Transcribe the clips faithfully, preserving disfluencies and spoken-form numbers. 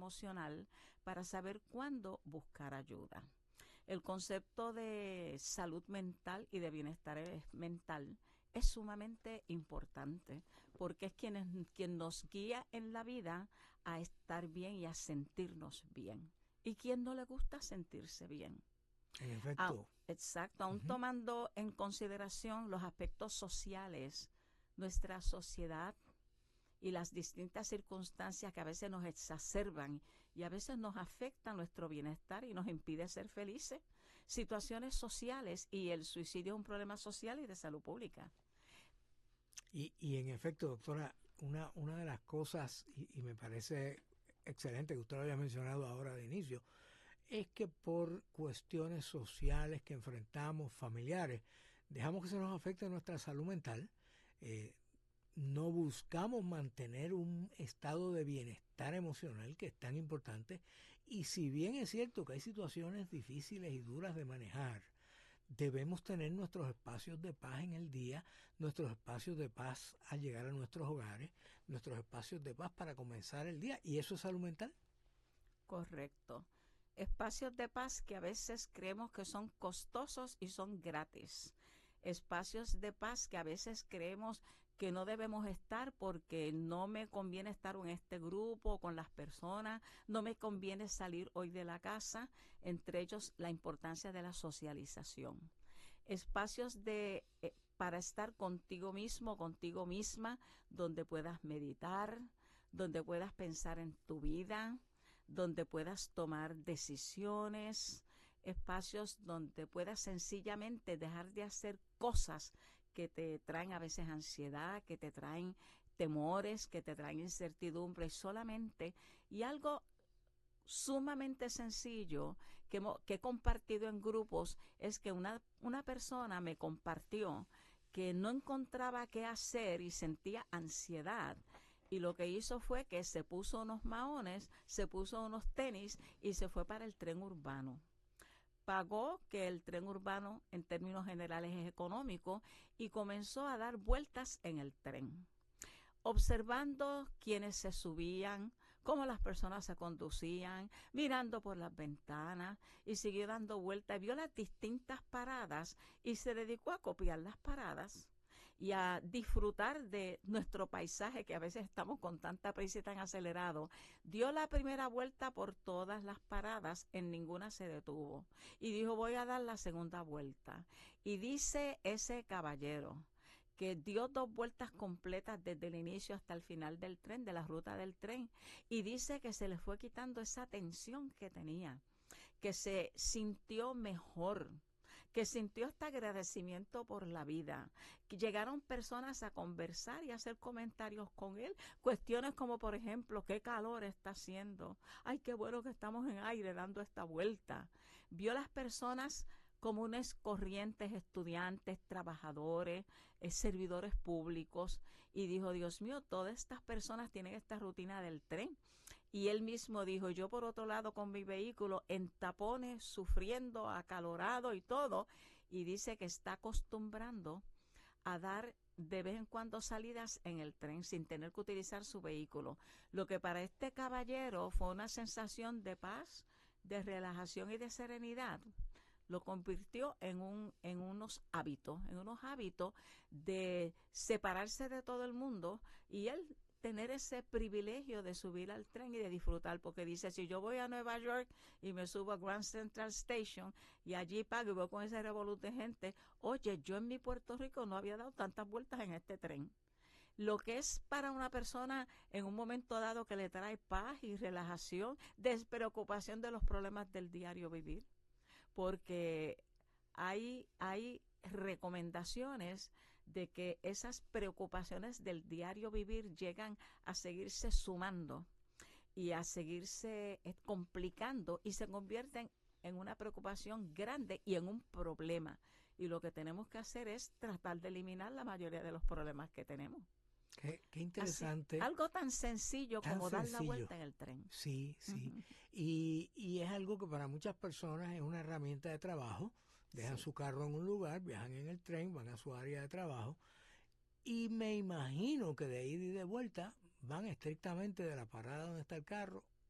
emocional para saber cuándo buscar ayuda. El concepto de salud mental y de bienestar mental es sumamente importante porque es quien, es quien nos guía en la vida a estar bien y a sentirnos bien. ¿Y quién no le gusta sentirse bien? En Ah, efecto. exacto, aún Ujú. tomando en consideración los aspectos sociales, nuestra sociedad y las distintas circunstancias que a veces nos exacerban y a veces nos afectan nuestro bienestar y nos impide ser felices. Situaciones sociales, y el suicidio es un problema social y de salud pública. Y, y en efecto, doctora, una, una de las cosas, y, y me parece excelente que usted lo haya mencionado ahora de inicio, es que por cuestiones sociales que enfrentamos, familiares, dejamos que se nos afecte nuestra salud mental. eh, no buscamos mantener un estado de bienestar emocional que es tan importante, y si bien es cierto que hay situaciones difíciles y duras de manejar, debemos tener nuestros espacios de paz en el día, nuestros espacios de paz al llegar a nuestros hogares, nuestros espacios de paz para comenzar el día, y eso es salud mental. Correcto. Espacios de paz que a veces creemos que son costosos y son gratis. Espacios de paz que a veces creemos que no debemos estar porque no me conviene estar en este grupo, con las personas, no me conviene salir hoy de la casa, entre ellos la importancia de la socialización. Espacios de eh, para estar contigo mismo, contigo misma, donde puedas meditar, donde puedas pensar en tu vida, donde puedas tomar decisiones, espacios donde puedas sencillamente dejar de hacer cosas que te traen a veces ansiedad, que te traen temores, que te traen incertidumbre solamente, y algo sumamente sencillo que, que he compartido en grupos es que una, una persona me compartió que no encontraba qué hacer y sentía ansiedad. Y lo que hizo fue que se puso unos maones, se puso unos tenis y se fue para el tren urbano. Pagó, que el tren urbano en términos generales es económico, y comenzó a dar vueltas en el tren, observando quiénes se subían, cómo las personas se conducían, mirando por las ventanas, y siguió dando vueltas, vio las distintas paradas y se dedicó a copiar las paradas y a disfrutar de nuestro paisaje, que a veces estamos con tanta prisa y tan acelerado. Dio la primera vuelta por todas las paradas, en ninguna se detuvo, y dijo: voy a dar la segunda vuelta. Y dice ese caballero que dio dos vueltas completas desde el inicio hasta el final del tren, de la ruta del tren, y dice que se le fue quitando esa tensión que tenía, que se sintió mejor, que sintió hasta agradecimiento por la vida, que llegaron personas a conversar y a hacer comentarios con él, cuestiones como, por ejemplo, qué calor está haciendo, ay, qué bueno que estamos en aire dando esta vuelta. Vio las personas comunes, corrientes, estudiantes, trabajadores, eh, servidores públicos, y dijo: Dios mío, todas estas personas tienen esta rutina del tren. Y él mismo dijo: yo por otro lado con mi vehículo en tapones, sufriendo, acalorado y todo, y dice que está acostumbrando a dar de vez en cuando salidas en el tren sin tener que utilizar su vehículo. Lo que para este caballero fue una sensación de paz, de relajación y de serenidad, lo convirtió en, un, en unos hábitos, en unos hábitos de separarse de todo el mundo, y él tener ese privilegio de subir al tren y de disfrutar, porque dice: si yo voy a Nueva York y me subo a Grand Central Station y allí pago y voy con ese revolú de gente, oye, yo en mi Puerto Rico no había dado tantas vueltas en este tren. Lo que es para una persona en un momento dado que le trae paz y relajación, despreocupación de los problemas del diario vivir, porque hay, hay recomendaciones de que esas preocupaciones del diario vivir llegan a seguirse sumando y a seguirse eh, complicando, y se convierten en una preocupación grande y en un problema. Y lo que tenemos que hacer es tratar de eliminar la mayoría de los problemas que tenemos. Qué, qué Así, interesante, algo tan sencillo tan como dar la sencillo. vuelta en el tren. Sí, sí. Uh-huh. Y, y es algo que para muchas personas es una herramienta de trabajo. Dejan Sí. su carro en un lugar, viajan en el tren, van a su área de trabajo. Y me imagino que de ida y de vuelta van estrictamente de la parada donde está el carro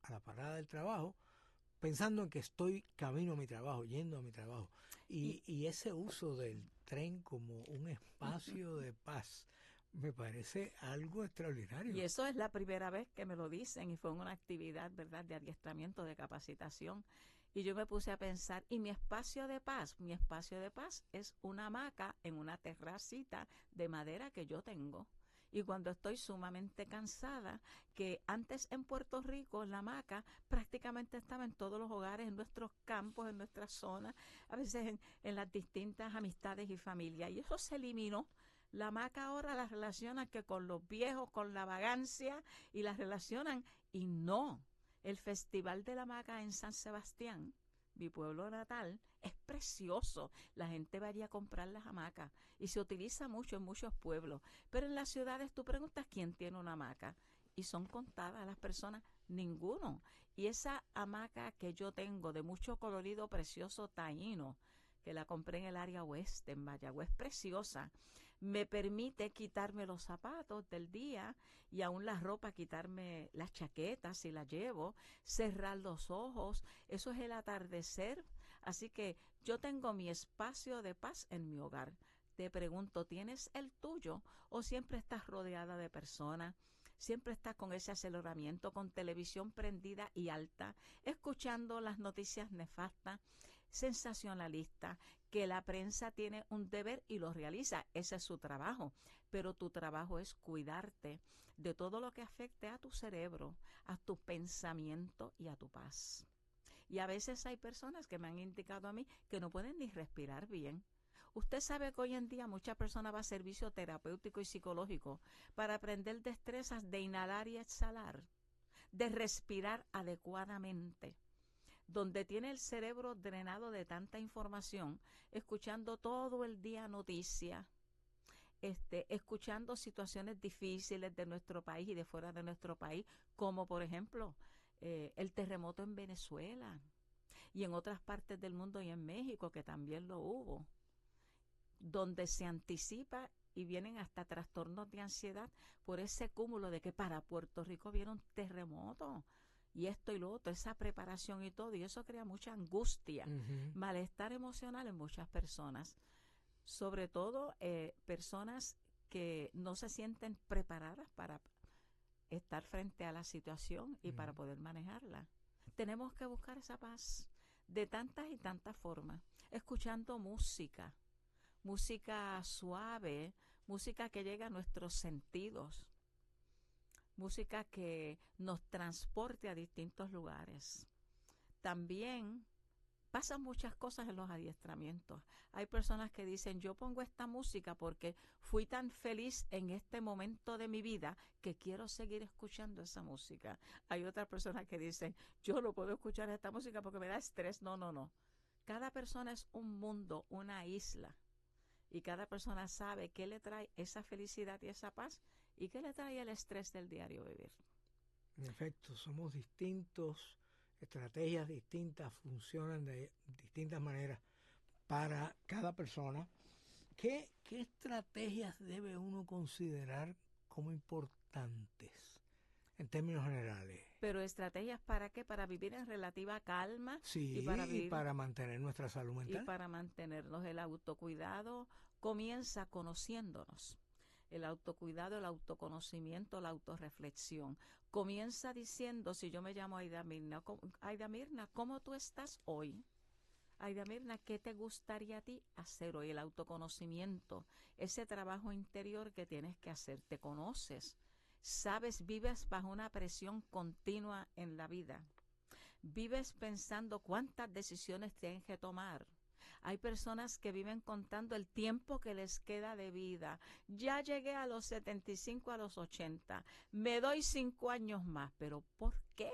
a la parada del trabajo, pensando en que estoy camino a mi trabajo, yendo a mi trabajo. Y, y, y ese uso del tren como un espacio de paz me parece algo extraordinario. Y eso es la primera vez que me lo dicen y fue una actividad, ¿verdad?, de adiestramiento, de capacitación. Y yo me puse a pensar, y mi espacio de paz, mi espacio de paz es una hamaca en una terracita de madera que yo tengo. Y cuando estoy sumamente cansada, que antes en Puerto Rico la hamaca prácticamente estaba en todos los hogares, en nuestros campos, en nuestras zonas, a veces en, en las distintas amistades y familias. Y eso se eliminó. La hamaca ahora la relacionan que con los viejos, con la vagancia, y la relacionan, y no. El Festival de la Hamaca en San Sebastián, mi pueblo natal, es precioso. La gente va a comprar las hamacas y se utiliza mucho en muchos pueblos. Pero en las ciudades tú preguntas quién tiene una hamaca y son contadas las personas, ninguno. Y esa hamaca que yo tengo de mucho colorido precioso taíno, que la compré en el área oeste, en Mayagüez, preciosa, me permite quitarme los zapatos del día y aún la ropa, quitarme las chaquetas si la llevo, cerrar los ojos. Eso es el atardecer. Así que yo tengo mi espacio de paz en mi hogar. Te pregunto, ¿tienes el tuyo o siempre estás rodeada de personas? Siempre estás con ese aceleramiento, con televisión prendida y alta, escuchando las noticias nefastas, sensacionalistas, que la prensa tiene un deber y lo realiza, ese es su trabajo, pero tu trabajo es cuidarte de todo lo que afecte a tu cerebro, a tu pensamiento y a tu paz. Y a veces hay personas que me han indicado a mí que no pueden ni respirar bien. Usted sabe que hoy en día muchas personas van a servicio terapéutico y psicológico para aprender destrezas de inhalar y exhalar, de respirar adecuadamente, donde tiene el cerebro drenado de tanta información, escuchando todo el día noticias, este, escuchando situaciones difíciles de nuestro país y de fuera de nuestro país, como por ejemplo eh, el terremoto en Venezuela y en otras partes del mundo y en México, que también lo hubo, donde se anticipa y vienen hasta trastornos de ansiedad por ese cúmulo de que para Puerto Rico viene un terremoto y esto y lo otro, esa preparación y todo, y eso crea mucha angustia, uh-huh. malestar emocional en muchas personas, sobre todo eh, personas que no se sienten preparadas para estar frente a la situación y uh-huh. para poder manejarla. Tenemos que buscar esa paz de tantas y tantas formas, escuchando música, música suave, música que llega a nuestros sentidos, música que nos transporte a distintos lugares. También pasan muchas cosas en los adiestramientos. Hay personas que dicen, yo pongo esta música porque fui tan feliz en este momento de mi vida que quiero seguir escuchando esa música. Hay otras personas que dicen, yo no puedo escuchar esta música porque me da estrés. No, no, no. Cada persona es un mundo, una isla. Y cada persona sabe qué le trae esa felicidad y esa paz y qué le trae el estrés del diario vivir. En efecto, somos distintos, estrategias distintas, funcionan de distintas maneras para cada persona. ¿Qué, qué estrategias debe uno considerar como importantes en términos generales? Pero estrategias ¿para qué? Para vivir en relativa calma. Sí, y para, vivir, y para mantener nuestra salud mental. Y para mantenernos. El autocuidado comienza conociéndonos. El autocuidado, el autoconocimiento, la autorreflexión. Comienza diciendo, si yo me llamo Aida Mirna, Aida Mirna, ¿cómo tú estás hoy? Aida Mirna, ¿qué te gustaría a ti hacer hoy? El autoconocimiento, ese trabajo interior que tienes que hacer. Te conoces, sabes, vives bajo una presión continua en la vida. Vives pensando cuántas decisiones tienes que tomar. Hay personas que viven contando el tiempo que les queda de vida. Ya llegué a los setenta y cinco, a los ochenta. Me doy cinco años más. ¿Pero por qué?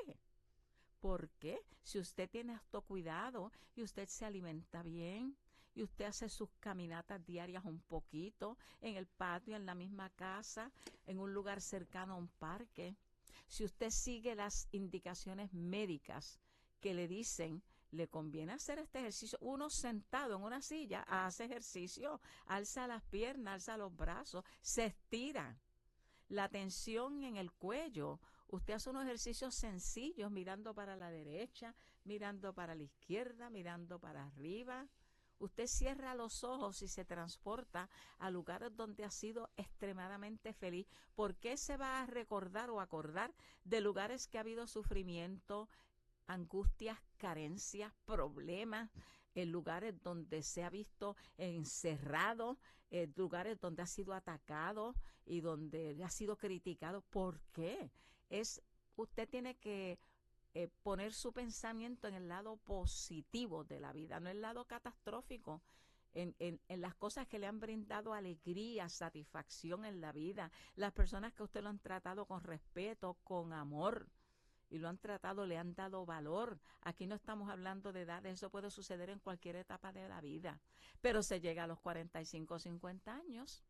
¿Por qué? Si usted tiene autocuidado y usted se alimenta bien y usted hace sus caminatas diarias un poquito en el patio, en la misma casa, en un lugar cercano a un parque. Si usted sigue las indicaciones médicas que le dicen, le conviene hacer este ejercicio, uno sentado en una silla hace ejercicio, alza las piernas, alza los brazos, se estira. La tensión en el cuello, Usted hace unos ejercicios sencillos, mirando para la derecha, mirando para la izquierda, mirando para arriba. Usted cierra los ojos y se transporta a lugares donde ha sido extremadamente feliz. ¿Por qué se va a recordar o acordar de lugares que ha habido sufrimiento, angustias, carencias, problemas, en lugares donde se ha visto encerrado, en lugares donde ha sido atacado y donde ha sido criticado? ¿Por qué? Es, usted tiene que Eh, poner su pensamiento en el lado positivo de la vida, no en el lado catastrófico, en, en, en las cosas que le han brindado alegría, satisfacción en la vida, las personas que usted lo han tratado con respeto, con amor, y lo han tratado, le han dado valor. Aquí no estamos hablando de edades, eso puede suceder en cualquier etapa de la vida, pero se llega a los cuarenta y cinco, cincuenta años,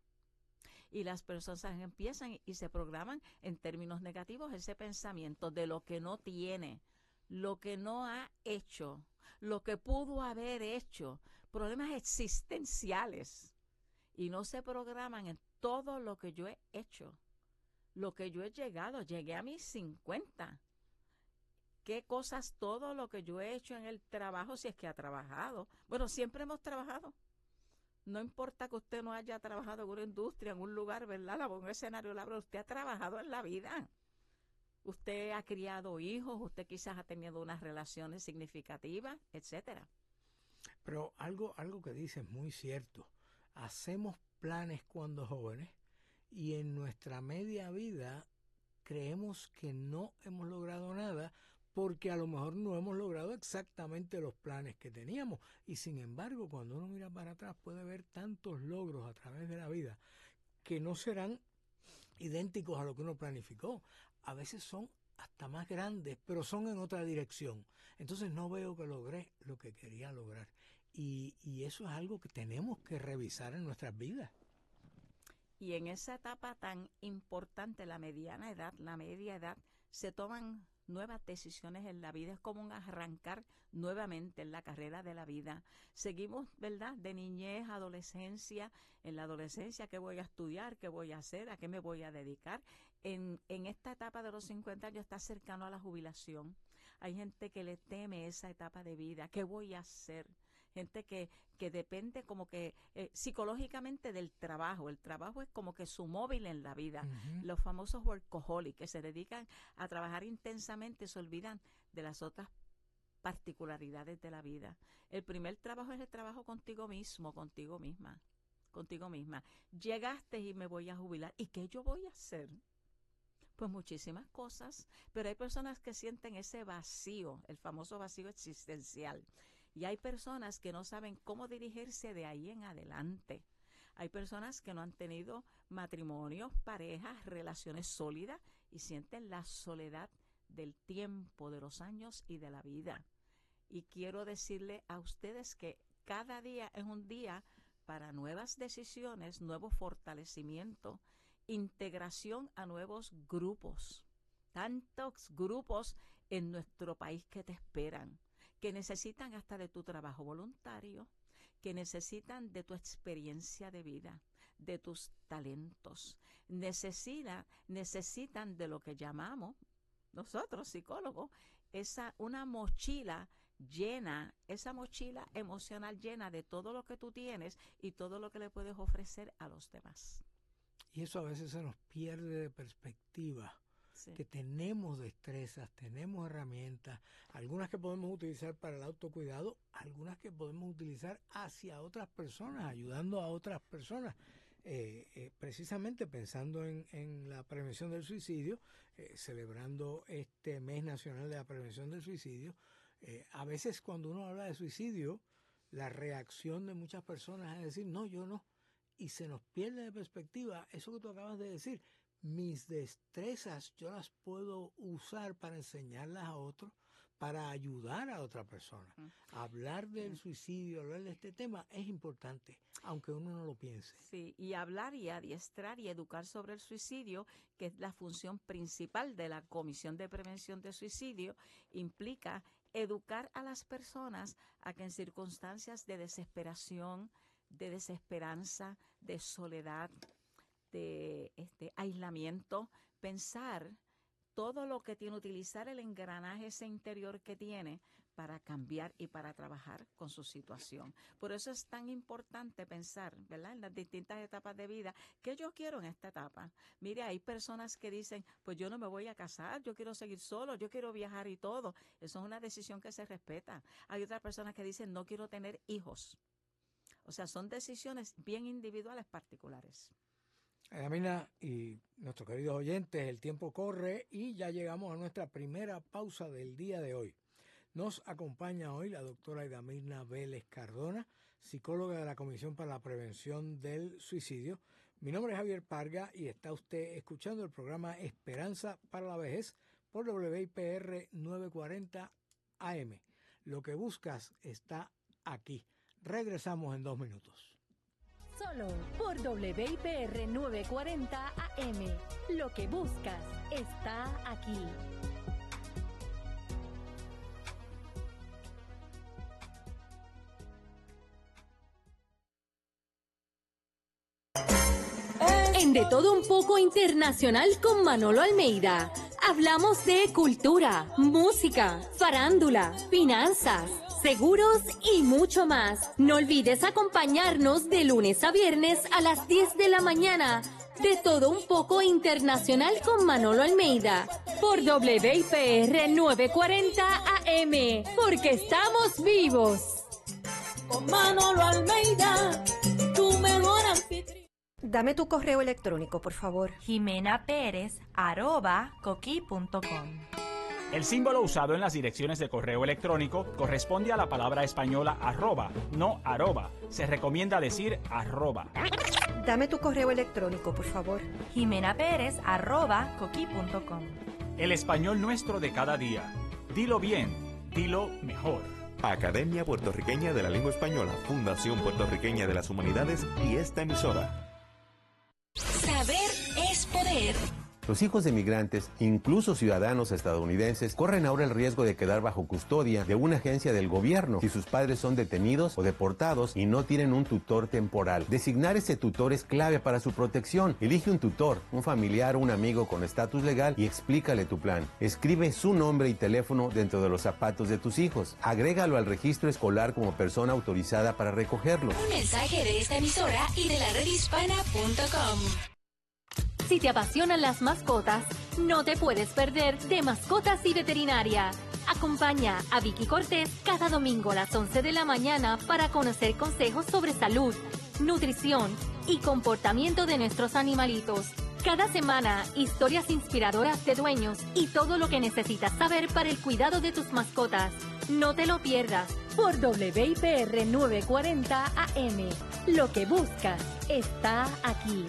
y las personas empiezan y se programan en términos negativos ese pensamiento de lo que no tiene, lo que no ha hecho, lo que pudo haber hecho, problemas existenciales, y no se programan en todo lo que yo he hecho, lo que yo he llegado, llegué a mis cincuenta, qué cosas, todo lo que yo he hecho en el trabajo, si es que ha trabajado. Bueno, siempre hemos trabajado. No importa que usted no haya trabajado en una industria, en un lugar, ¿verdad? En un escenario laboral, usted ha trabajado en la vida. Usted ha criado hijos, usted quizás ha tenido unas relaciones significativas, etcétera. Pero algo, algo que dice es muy cierto. Hacemos planes cuando jóvenes y en nuestra media vida creemos que no hemos logrado nada porque a lo mejor no hemos logrado exactamente los planes que teníamos. Y sin embargo, cuando uno mira para atrás, puede ver tantos logros a través de la vida que no serán idénticos a lo que uno planificó. A veces son hasta más grandes, pero son en otra dirección. Entonces no veo que logré lo que quería lograr. Y, y eso es algo que tenemos que revisar en nuestras vidas. Y en esa etapa tan importante, la mediana edad, la media edad, se toman nuevas decisiones en la vida. Es como un arrancar nuevamente en la carrera de la vida. Seguimos, ¿verdad?, de niñez, adolescencia. En la adolescencia, ¿qué voy a estudiar? ¿Qué voy a hacer? ¿A qué me voy a dedicar? En, en esta etapa de los cincuenta años está cercano a la jubilación. Hay gente que le teme esa etapa de vida. ¿Qué voy a hacer? Gente que, que depende como que eh, psicológicamente del trabajo. El trabajo es como que su móvil en la vida. Uh-huh. Los famosos workaholics que se dedican a trabajar intensamente y se olvidan de las otras particularidades de la vida. El primer trabajo es el trabajo contigo mismo, contigo misma, contigo misma. Llegaste y me voy a jubilar. ¿Y qué yo voy a hacer? Pues muchísimas cosas, pero hay personas que sienten ese vacío, el famoso vacío existencial. Y hay personas que no saben cómo dirigirse de ahí en adelante. Hay personas que no han tenido matrimonios, parejas, relaciones sólidas y sienten la soledad del tiempo, de los años y de la vida. Y quiero decirle a ustedes que cada día es un día para nuevas decisiones, nuevo fortalecimiento, integración a nuevos grupos. Tantos grupos en nuestro país que te esperan, que necesitan hasta de tu trabajo voluntario, que necesitan de tu experiencia de vida, de tus talentos. Necesita, necesitan de lo que llamamos nosotros, psicólogos, esa, una mochila llena, esa mochila emocional llena de todo lo que tú tienes y todo lo que le puedes ofrecer a los demás. Y eso a veces se nos pierde de perspectiva. Sí. Que tenemos destrezas, tenemos herramientas, algunas que podemos utilizar para el autocuidado, algunas que podemos utilizar hacia otras personas, ayudando a otras personas. Eh, eh, precisamente pensando en, en la prevención del suicidio, eh, celebrando este mes nacional de la prevención del suicidio, eh, a veces cuando uno habla de suicidio, la reacción de muchas personas es decir, no, yo no, y se nos pierde de perspectiva eso que tú acabas de decir. Mis destrezas yo las puedo usar para enseñarlas a otros, para ayudar a otra persona. Mm. Hablar del mm. suicidio, hablar de este tema es importante, aunque uno no lo piense. Sí, y hablar y adiestrar y educar sobre el suicidio, que es la función principal de la Comisión de Prevención de Suicidio, implica educar a las personas a que en circunstancias de desesperación, de desesperanza, de soledad, de este aislamiento, pensar todo lo que tiene, utilizar el engranaje ese interior que tiene para cambiar y para trabajar con su situación. Por eso es tan importante pensar, ¿verdad?, en las distintas etapas de vida. ¿Qué yo quiero en esta etapa? Mire, hay personas que dicen, pues yo no me voy a casar, yo quiero seguir solo, yo quiero viajar y todo. Eso es una decisión que se respeta. Hay otras personas que dicen, no quiero tener hijos. O sea, son decisiones bien individuales, particulares. Yamilna y nuestros queridos oyentes, el tiempo corre y ya llegamos a nuestra primera pausa del día de hoy. Nos acompaña hoy la doctora Yamilna Vélez Cardona, psicóloga de la Comisión para la Prevención del Suicidio. Mi nombre es Javier Parga y está usted escuchando el programa Esperanza para la Vejez por W I P R novecientos cuarenta A M. Lo que buscas está aquí. Regresamos en dos minutos. Solo por W I P R novecientos cuarenta A M. Lo que buscas está aquí. En De Todo Un Poco Internacional con Manolo Almeida, hablamos de cultura, música, farándula, finanzas, seguros y mucho más. No olvides acompañarnos de lunes a viernes a las diez de la mañana. De Todo Un Poco Internacional con Manolo Almeida por W I P R novecientos cuarenta A M, porque estamos vivos. Con Manolo Almeida, tu mejor anfitrión. Dame tu correo electrónico, por favor. Jimena Pérez, arroba, coqui punto com. El símbolo usado en las direcciones de correo electrónico corresponde a la palabra española arroba, no arroba. Se recomienda decir arroba. Dame tu correo electrónico, por favor. Jimena Pérez, arroba, coqui punto com. El español nuestro de cada día. Dilo bien, dilo mejor. Academia Puertorriqueña de la Lengua Española, Fundación Puertorriqueña de las Humanidades y esta emisora. Saber es poder. Los hijos de migrantes, incluso ciudadanos estadounidenses, corren ahora el riesgo de quedar bajo custodia de una agencia del gobierno si sus padres son detenidos o deportados y no tienen un tutor temporal. Designar ese tutor es clave para su protección. Elige un tutor, un familiar o un amigo con estatus legal y explícale tu plan. Escribe su nombre y teléfono dentro de los zapatos de tus hijos. Agrégalo al registro escolar como persona autorizada para recogerlo. Un mensaje de esta emisora y de la red hispana punto com. Si te apasionan las mascotas, no te puedes perder de Mascotas y Veterinaria. Acompaña a Vicky Cortés cada domingo a las once de la mañana para conocer consejos sobre salud, nutrición y comportamiento de nuestros animalitos. Cada semana, historias inspiradoras de dueños y todo lo que necesitas saber para el cuidado de tus mascotas. No te lo pierdas por W I P R novecientos cuarenta A M. Lo que buscas está aquí.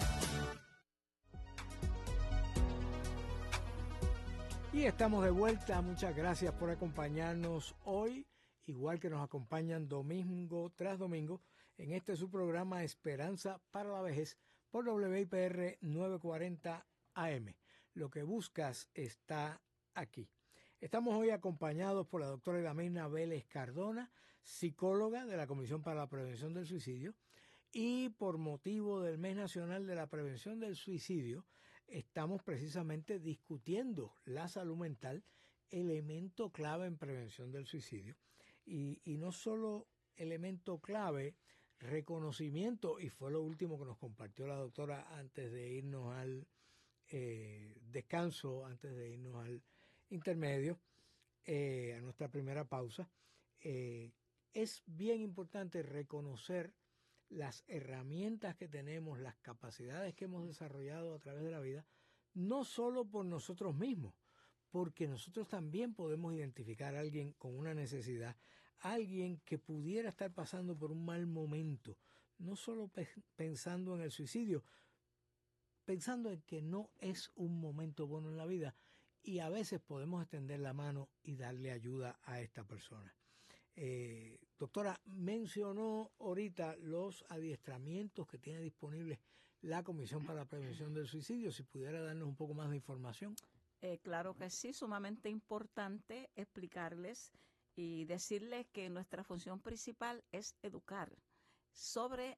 Y estamos de vuelta, muchas gracias por acompañarnos hoy, igual que nos acompañan domingo tras domingo, en este su programa Esperanza para la Vejez por W I P R novecientos cuarenta A M. Lo que buscas está aquí. Estamos hoy acompañados por la doctora Yamilna Vélez Cardona, psicóloga de la Comisión para la Prevención del Suicidio, y por motivo del Mes Nacional de la Prevención del Suicidio, estamos precisamente discutiendo la salud mental, elemento clave en prevención del suicidio. Y, y no solo elemento clave, reconocimiento, y fue lo último que nos compartió la doctora antes de irnos al eh, descanso, antes de irnos al intermedio, eh, a nuestra primera pausa. Eh, es bien importante reconocer las herramientas que tenemos, las capacidades que hemos desarrollado a través de la vida, no solo por nosotros mismos, porque nosotros también podemos identificar a alguien con una necesidad, alguien que pudiera estar pasando por un mal momento, no solo pe- pensando en el suicidio, pensando en que no es un momento bueno en la vida, y a veces podemos extender la mano y darle ayuda a esta persona. Eh, doctora, mencionó ahorita los adiestramientos que tiene disponibles la Comisión para la Prevención del Suicidio. Si pudiera darnos un poco más de información. Eh, claro que sí, sumamente importante explicarles y decirles que nuestra función principal es educar sobre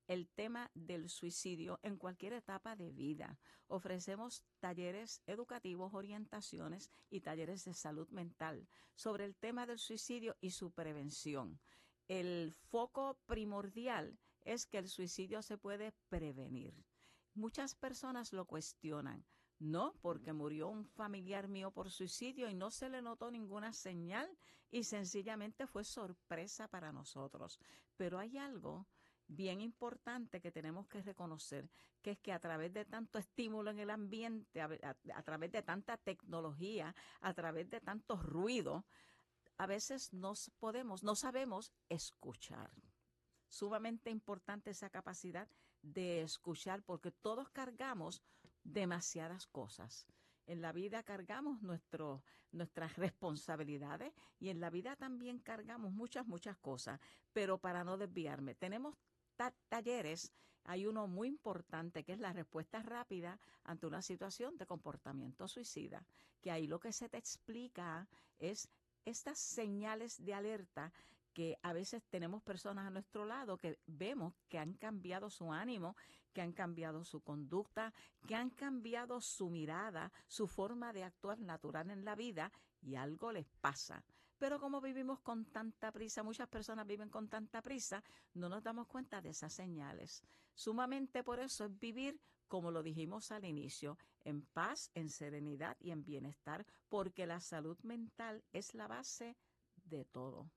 el tema del suicidio en cualquier etapa de vida. Ofrecemos talleres educativos, orientaciones y talleres de salud mental sobre el tema del suicidio y su prevención. El foco primordial es que el suicidio se puede prevenir. Muchas personas lo cuestionan. No, porque murió un familiar mío por suicidio y no se le notó ninguna señal y sencillamente fue sorpresa para nosotros. Pero hay algo bien importante que tenemos que reconocer, que es que a través de tanto estímulo en el ambiente, a, a, a través de tanta tecnología, a través de tanto ruido, a veces no podemos, no sabemos escuchar. Sumamente importante esa capacidad de escuchar, porque todos cargamos demasiadas cosas. En la vida cargamos nuestro, nuestras responsabilidades y en la vida también cargamos muchas, muchas cosas. Pero para no desviarme, tenemos ta- talleres. Hay uno muy importante que es la respuesta rápida ante una situación de comportamiento suicida, que ahí lo que se te explica es estas señales de alerta que a veces tenemos personas a nuestro lado que vemos que han cambiado su ánimo, que han cambiado su conducta, que han cambiado su mirada, su forma de actuar natural en la vida y algo les pasa. Pero como vivimos con tanta prisa, muchas personas viven con tanta prisa, no nos damos cuenta de esas señales. Sumamente por eso es vivir, como lo dijimos al inicio, en paz, en serenidad y en bienestar, porque la salud mental es la base de todo.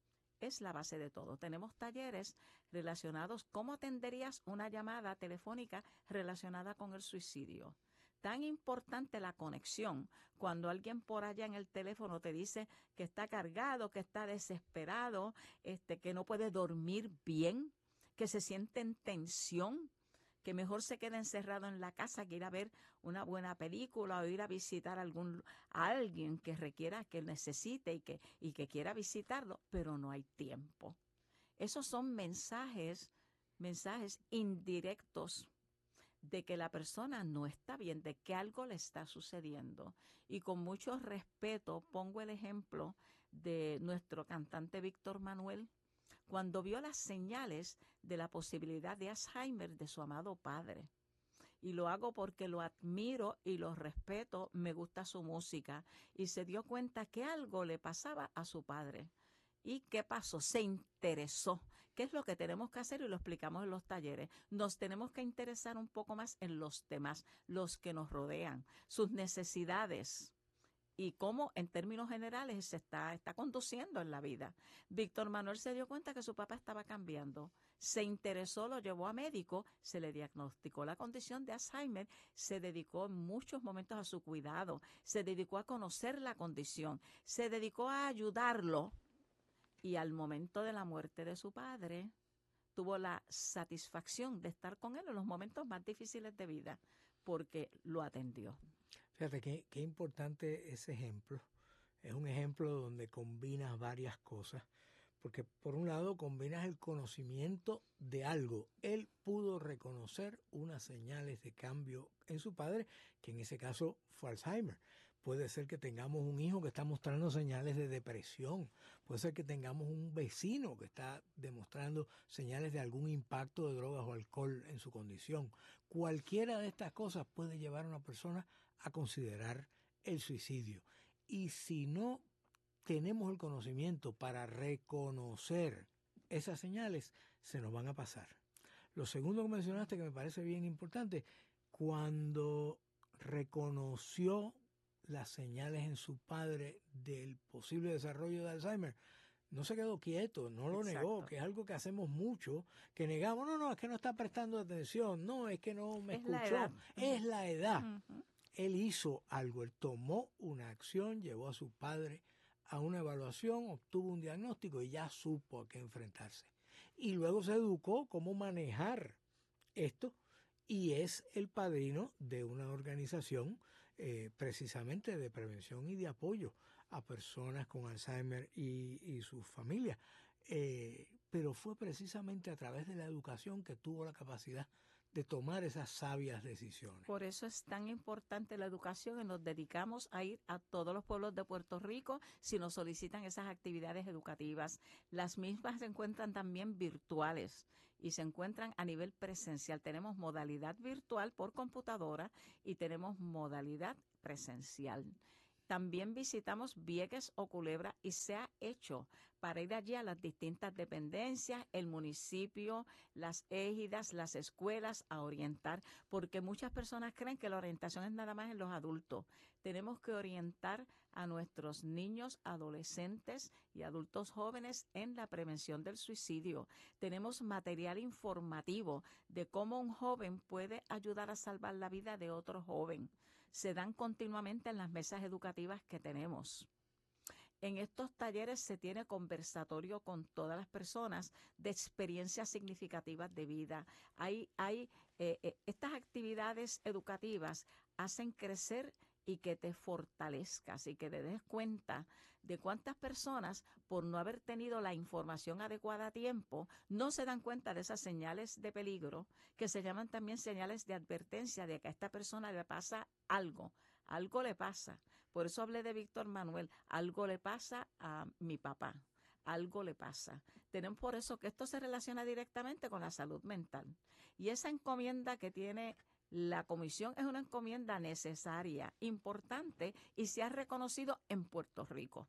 Es la base de todo. Tenemos talleres relacionados, ¿cómo atenderías una llamada telefónica relacionada con el suicidio? Tan importante la conexión. Cuando alguien por allá en el teléfono te dice que está cargado, que está desesperado, este, que no puede dormir bien, que se siente en tensión, que mejor se quede encerrado en la casa que ir a ver una buena película o ir a visitar a, algún, a alguien que requiera, que necesite y que, y que quiera visitarlo, pero no hay tiempo. Esos son mensajes, mensajes indirectos de que la persona no está bien, de que algo le está sucediendo. Y con mucho respeto pongo el ejemplo de nuestro cantante Víctor Manuel, cuando vio las señales de la posibilidad de Alzheimer de su amado padre. Y lo hago porque lo admiro y lo respeto, me gusta su música. Y se dio cuenta que algo le pasaba a su padre. ¿Y qué pasó? Se interesó. ¿Qué es lo que tenemos que hacer? Y lo explicamos en los talleres. Nos tenemos que interesar un poco más en los demás, los que nos rodean, sus necesidades y cómo en términos generales se está, está conduciendo en la vida. Víctor Manuel se dio cuenta que su papá estaba cambiando. Se interesó, lo llevó a médico, se le diagnosticó la condición de Alzheimer, se dedicó en muchos momentos a su cuidado, se dedicó a conocer la condición, se dedicó a ayudarlo y al momento de la muerte de su padre tuvo la satisfacción de estar con él en los momentos más difíciles de vida porque lo atendió. Fíjate qué, qué importante ese ejemplo. Es un ejemplo donde combinas varias cosas, porque por un lado combinas el conocimiento de algo. Él pudo reconocer unas señales de cambio en su padre, que en ese caso fue Alzheimer. Puede ser que tengamos un hijo que está mostrando señales de depresión. Puede ser que tengamos un vecino que está demostrando señales de algún impacto de drogas o alcohol en su condición. Cualquiera de estas cosas puede llevar a una persona a considerar el suicidio. Y si no tenemos el conocimiento para reconocer esas señales, se nos van a pasar. Lo segundo que mencionaste, que me parece bien importante, cuando reconoció las señales en su padre del posible desarrollo de Alzheimer, no se quedó quieto, no lo Exacto. negó, que es algo que hacemos mucho, que negamos, no, no, es que no está prestando atención, no, es que no me Es la escuchó, edad. es la edad. Uh-huh. Él hizo algo, él tomó una acción, llevó a su padre a una evaluación, obtuvo un diagnóstico y ya supo a qué enfrentarse. Y luego se educó cómo manejar esto y es el padrino de una organización eh, precisamente de prevención y de apoyo a personas con Alzheimer y, y sus familias. Eh, pero fue precisamente a través de la educación que tuvo la capacidad de tomar esas sabias decisiones. Por eso es tan importante la educación y nos dedicamos a ir a todos los pueblos de Puerto Rico si nos solicitan esas actividades educativas. Las mismas se encuentran también virtuales y se encuentran a nivel presencial. Tenemos modalidad virtual por computadora y tenemos modalidad presencial. También visitamos Vieques o Culebra y se ha hecho para ir allí a las distintas dependencias, el municipio, las égidas, las escuelas, a orientar, porque muchas personas creen que la orientación es nada más en los adultos. Tenemos que orientar a nuestros niños, adolescentes y adultos jóvenes en la prevención del suicidio. Tenemos material informativo de cómo un joven puede ayudar a salvar la vida de otro joven. Se dan continuamente en las mesas educativas que tenemos. En estos talleres se tiene conversatorio con todas las personas de experiencias significativas de vida. Hay, hay eh, eh, estas actividades educativas hacen crecer y que te fortalezcas y que te des cuenta de cuántas personas, por no haber tenido la información adecuada a tiempo, no se dan cuenta de esas señales de peligro, que se llaman también señales de advertencia de que a esta persona le pasa algo, algo le pasa. Por eso hablé de Víctor Manuel, algo le pasa a mi papá, algo le pasa. Tenemos por eso que esto se relaciona directamente con la salud mental. Y esa encomienda que tiene la comisión es una encomienda necesaria, importante y se ha reconocido en Puerto Rico.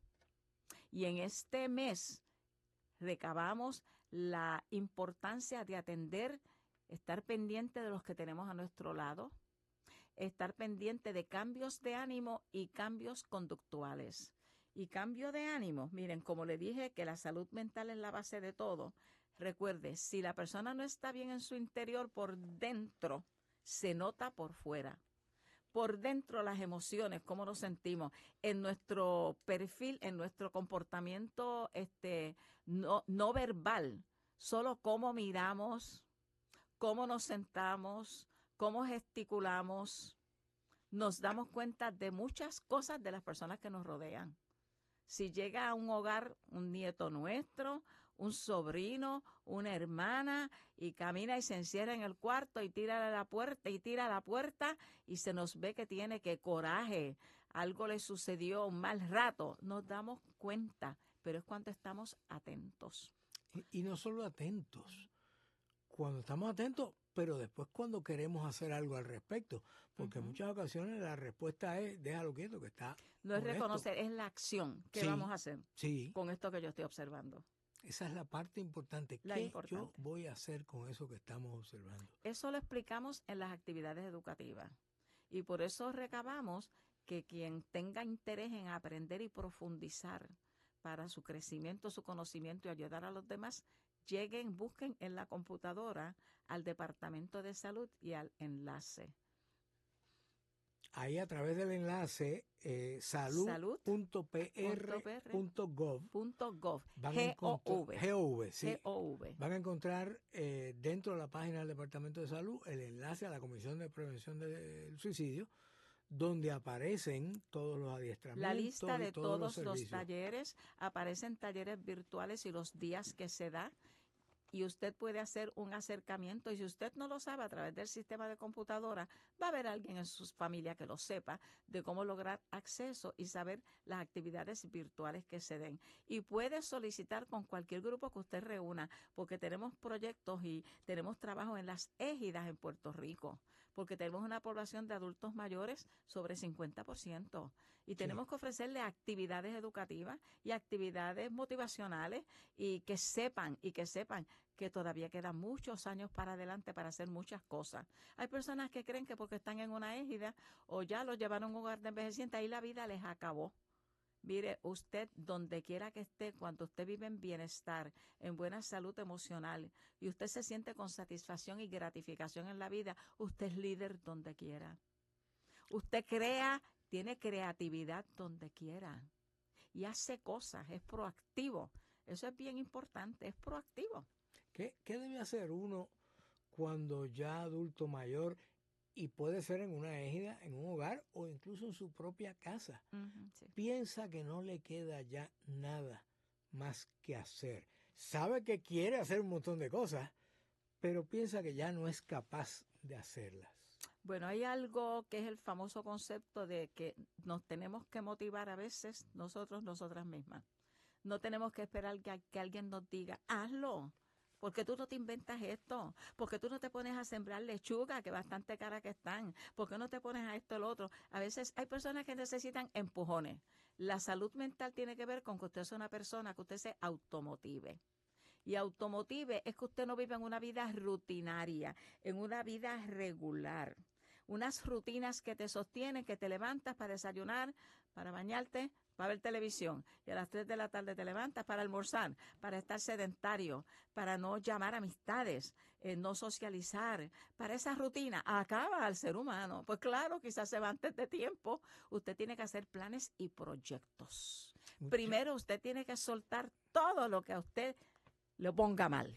Y en este mes recabamos la importancia de atender, estar pendiente de los que tenemos a nuestro lado, estar pendiente de cambios de ánimo y cambios conductuales. Y cambio de ánimo, miren, como le dije que la salud mental es la base de todo, recuerde, si la persona no está bien en su interior, por dentro, se nota por fuera. Por dentro las emociones, cómo nos sentimos, en nuestro perfil, en nuestro comportamiento este, no, no verbal, solo cómo miramos, cómo nos sentamos, cómo gesticulamos, nos damos cuenta de muchas cosas de las personas que nos rodean. Si llega a un hogar un nieto nuestro, un sobrino, una hermana, y camina y se encierra en el cuarto y tira a la puerta y tira a la puerta y se nos ve que tiene que coraje, algo le sucedió, un mal rato, nos damos cuenta, pero es cuando estamos atentos. Y, y no solo atentos, cuando estamos atentos, pero después cuando queremos hacer algo al respecto, porque en uh-huh. muchas ocasiones la respuesta es, déjalo quieto, que está No es molesto. reconocer, es la acción que sí, vamos a hacer sí. con esto que yo estoy observando. Esa es la parte importante. La ¿Qué importante. yo voy a hacer con eso que estamos observando? Eso lo explicamos en las actividades educativas. Y por eso recabamos que quien tenga interés en aprender y profundizar para su crecimiento, su conocimiento y ayudar a los demás, lleguen, busquen en la computadora al Departamento de Salud y al enlace. Ahí a través del enlace eh, salud punto p r punto gov van a encontrar G O V, sí. G O V. Van a encontrar eh, dentro de la página del Departamento de Salud el enlace a la Comisión de Prevención del Suicidio, donde aparecen todos los adiestramientos. La lista de todos, todos los, los talleres, aparecen talleres virtuales y los días que se da. Y usted puede hacer un acercamiento, y si usted no lo sabe a través del sistema de computadora, va a haber alguien en su familia que lo sepa de cómo lograr acceso y saber las actividades virtuales que se den. Y puede solicitar con cualquier grupo que usted reúna, porque tenemos proyectos y tenemos trabajo en las égidas en Puerto Rico, porque tenemos una población de adultos mayores sobre cincuenta por ciento. Y tenemos sí. que ofrecerle actividades educativas y actividades motivacionales y que sepan, y que sepan que todavía quedan muchos años para adelante para hacer muchas cosas. Hay personas que creen que porque están en una égida o ya los llevaron a un hogar de envejecientes, ahí la vida les acabó. Mire, usted donde quiera que esté, cuando usted vive en bienestar, en buena salud emocional y usted se siente con satisfacción y gratificación en la vida, usted es líder donde quiera. Usted crea, tiene creatividad donde quiera y hace cosas, es proactivo. Eso es bien importante, es proactivo. ¿Qué, qué debe hacer uno cuando ya adulto mayor y puede ser en una égida, en un hogar o incluso en su propia casa? Uh-huh, sí. Piensa que no le queda ya nada más que hacer. Sabe que quiere hacer un montón de cosas, pero piensa que ya no es capaz de hacerlas? Bueno, hay algo que es el famoso concepto de que nos tenemos que motivar a veces nosotros, nosotras mismas. No tenemos que esperar que, que alguien nos diga, hazlo. ¿Por qué tú no te inventas esto? ¿Por qué tú no te pones a sembrar lechuga, que bastante cara que están? ¿Por qué no te pones a esto o lo otro? A veces hay personas que necesitan empujones. La salud mental tiene que ver con que usted sea una persona, que usted se automotive. Y automotive es que usted no vive en una vida rutinaria, en una vida regular. Unas rutinas que te sostienen, que te levantas para desayunar, para bañarte, para ver televisión. Y a las tres de la tarde te levantas para almorzar, para estar sedentario, para no llamar amistades, eh, no socializar. Para esa rutina acaba al ser humano. Pues claro, quizás se va antes de tiempo. Usted tiene que hacer planes y proyectos. Mucho. Primero usted tiene que soltar todo lo que a usted le ponga mal.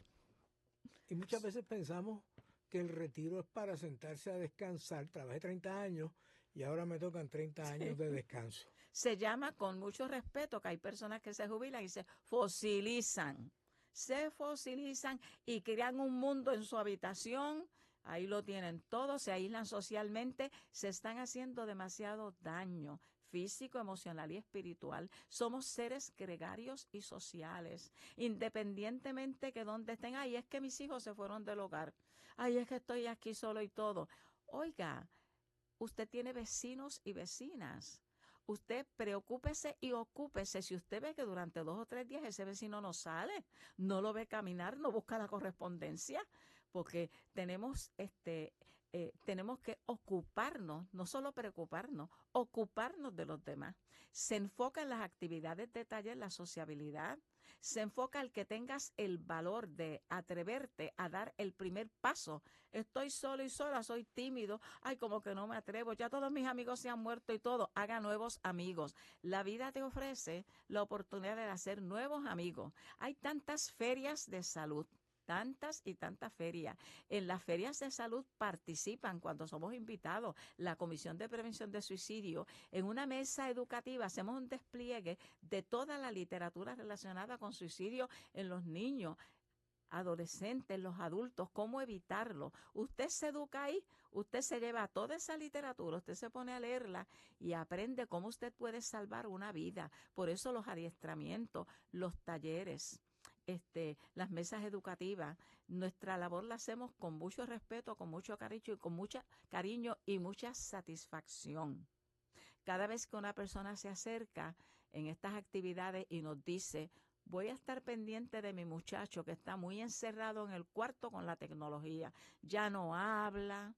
Y muchas veces pensamos que el retiro es para sentarse a descansar. Trabajé treinta años y ahora me tocan treinta años de descanso. Se llama, con mucho respeto, que hay personas que se jubilan y se fosilizan. Se fosilizan y crean un mundo en su habitación. Ahí lo tienen todo, se aíslan socialmente, se están haciendo demasiado daño físico, emocional y espiritual. Somos seres gregarios y sociales, independientemente que donde estén. Ay, es que mis hijos se fueron del hogar. Ay, es que estoy aquí solo y todo. Oiga, usted tiene vecinos y vecinas. Usted preocúpese y ocúpese. Si usted ve que durante dos o tres días ese vecino no sale, no lo ve caminar, no busca la correspondencia, porque tenemos este eh, tenemos que ocuparnos, no solo preocuparnos, ocuparnos de los demás. Se enfoca en las actividades de taller, la sociabilidad. Se enfoca el que tengas el valor de atreverte a dar el primer paso. Estoy solo y sola, soy tímido, ay, como que no me atrevo, ya todos mis amigos se han muerto y todo. Haga nuevos amigos. La vida te ofrece la oportunidad de hacer nuevos amigos. Hay tantas ferias de salud, tantas y tantas ferias. En las ferias de salud participan, cuando somos invitados, la Comisión de Prevención de Suicidio. En una mesa educativa hacemos un despliegue de toda la literatura relacionada con suicidio en los niños, adolescentes, los adultos, cómo evitarlo. Usted se educa ahí, usted se lleva toda esa literatura, usted se pone a leerla y aprende cómo usted puede salvar una vida. Por eso los adiestramientos, los talleres, Este, las mesas educativas, nuestra labor la hacemos con mucho respeto, con mucho cariño y con mucha cariño y mucha satisfacción. Cada vez que una persona se acerca en estas actividades y nos dice, voy a estar pendiente de mi muchacho que está muy encerrado en el cuarto con la tecnología, ya no habla,